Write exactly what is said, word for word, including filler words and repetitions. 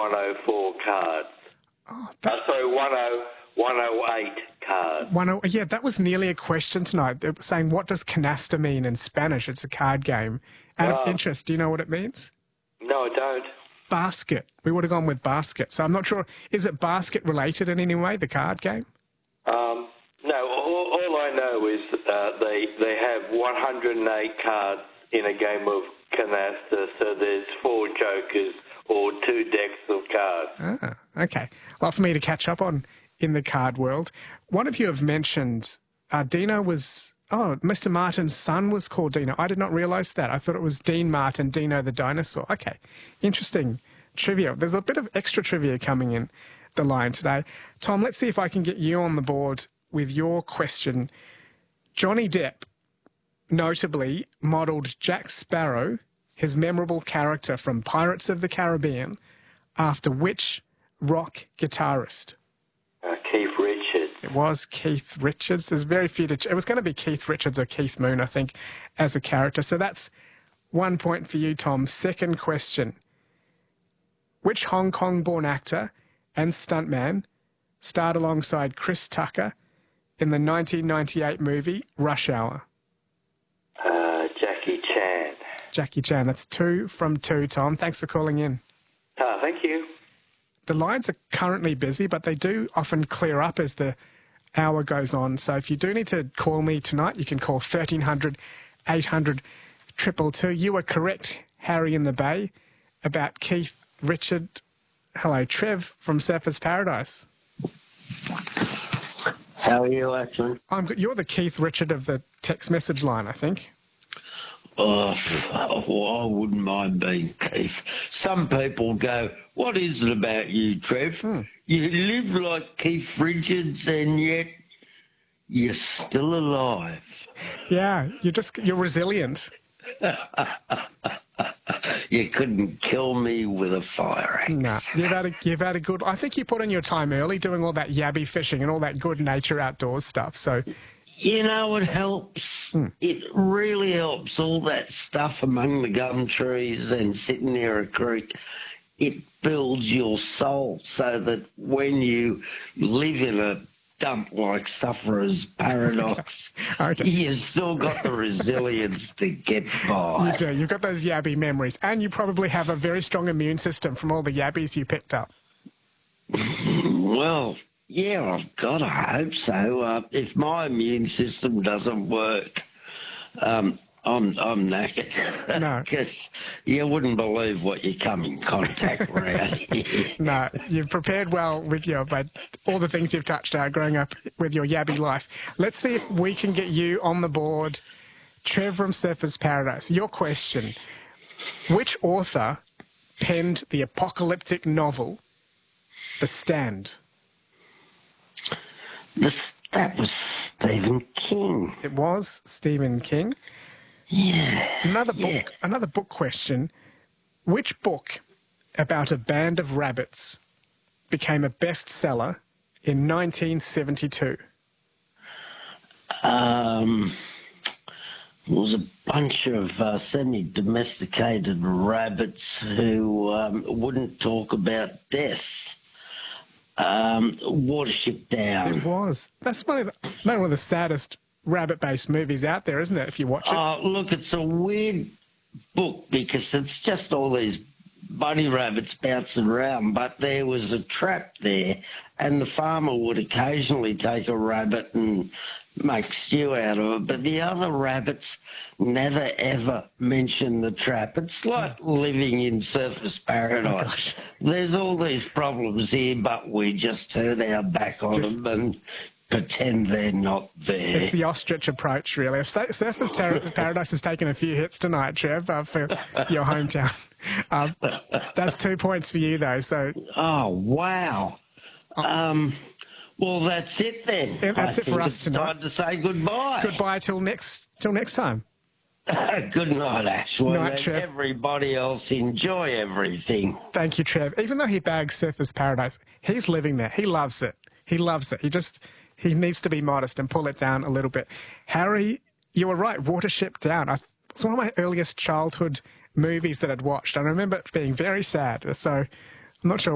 one oh four cards. Oh, that... uh, sorry, one oh eight cards. One oh, yeah, that was nearly a question tonight. They were saying, what does canasta mean in Spanish? It's a card game. Out Wow. of interest, do you know what it means? No, I don't. Basket. We would have gone with basket. So I'm not sure. Is it basket related in any way, the card game? Um, no, all, all I know is uh, they they have one hundred eight cards in a game of canasta, so there's four jokers or two decks of cards. Ah, okay. A lot for me to catch up on in the card world. One of you have mentioned uh, Dino was... Oh, Mister Martin's son was called Dino. I did not realise that. I thought it was Dean Martin, Dino the dinosaur. Okay, interesting trivia. There's a bit of extra trivia coming in the line today. Tom, let's see if I can get you on the board with your question. Johnny Depp notably modelled Jack Sparrow, his memorable character from Pirates of the Caribbean, after which rock guitarist? Uh, Keith Richards. It was Keith Richards. There's very few to... It was going to be Keith Richards or Keith Moon, I think, as a character. So that's one point for you, Tom. Second question. Which Hong Kong-born actor and stuntman starred alongside Chris Tucker in the nineteen ninety-eight movie Rush Hour? Uh, Jackie Chan. Jackie Chan. That's two from two, Tom. Thanks for calling in. Oh, thank you. The lines are currently busy, but they do often clear up as the hour goes on. So if you do need to call me tonight, you can call thirteen hundred, eight hundred, two two two. You were correct, Harry in the Bay, about Keith Richard. Hello, Trev from Surfers Paradise. How are you, Action? I'm good. You're the Keith Richard of the text message line, I think. Oh, oh, I wouldn't mind being Keith. Some people go, what is it about you, Trev? Hmm. You live like Keith Richards and yet you're still alive. Yeah, you're just, you're resilient. You couldn't kill me with a fire axe. No, you've had a, you've had a good, I think you put in your time early doing all that yabby fishing and all that good nature outdoors stuff, so... You know, it helps. Hmm. It really helps, all that stuff among the gum trees and sitting near a creek. It builds your soul so that when you live in a dump like Sufferer's Paradox, Okay. you've still got the resilience to get by. You do. You've got those yabby memories, and you probably have a very strong immune system from all the yabbies you picked up. Well... yeah, I've got to hope so. Uh, if my immune system doesn't work, um, I'm I'm knackered. No. Because you wouldn't believe what you come in contact around here. No, you've prepared well with your, but all the things you've touched uh, growing up with your yabby life. Let's see if we can get you on the board. Trev from Surfers Paradise, your question. Which author penned the apocalyptic novel, The Stand? This, that was Stephen King. It was Stephen King. Yeah. Another book, yeah. another book question. Which book about a band of rabbits became a bestseller in nineteen seventy-two? Um, there was a bunch of uh, semi-domesticated rabbits who um, wouldn't talk about death. Um, Watership Down. It was. That's one of the, one of the saddest rabbit-based movies out there, isn't it, if you watch it? Oh, look, it's a weird book because it's just all these bunny rabbits bouncing around, but there was a trap there, and the farmer would occasionally take a rabbit and make stew out of it, but the other rabbits never, ever mention the trap. It's like living in Surfers Paradise. Oh, there's all these problems here, but we just turn our back on just them and pretend they're not there. It's the ostrich approach, really. Surfers Paradise has taken a few hits tonight, Trev, uh, for your hometown. Um, that's two points for you, though. So. Oh, wow. Oh. Um... Well, that's it then. Yeah, that's I it for us it's tonight. Time to say goodbye. Goodbye till next till next time. Good night, Ashwood. Night, and Trev. Everybody else enjoy everything. Thank you, Trev. Even though he bags Surfers Paradise, he's living there. He loves it. He loves it. He just he needs to be modest and pull it down a little bit. Harry, you were right. Watership Down. I, it's one of my earliest childhood movies that I'd watched. I remember it being very sad. So I'm not sure